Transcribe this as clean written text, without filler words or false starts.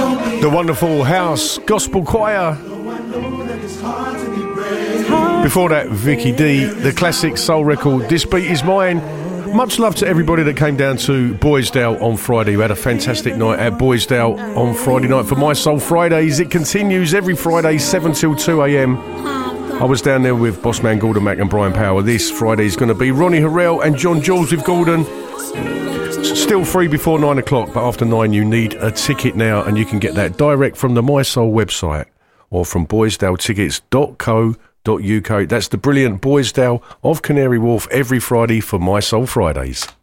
The wonderful House Gospel Choir. Before that, Vicky D, the classic soul record, This Beat Is Mine. Much love to everybody that came down to Boysdale on Friday. We had a fantastic night at Boysdale on Friday night for My Soul Fridays. It continues every Friday, 7 till 2 a.m. I was down there with Bossman Gordon Mac and Brian Power. This Friday is going to be Ronnie Harrell and John Jules with Gordon. Still free before 9 o'clock, but after 9 you need a ticket now, and you can get that direct from the My Soul website or from boysdaletickets.co.uk. That's the brilliant Boysdale of Canary Wharf every Friday for My Soul Fridays.